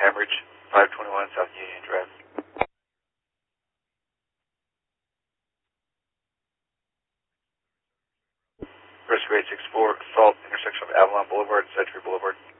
Hammeridge, 521 South Union Drive. Rescue 864, assault, intersection of Avalon Boulevard and Century Boulevard.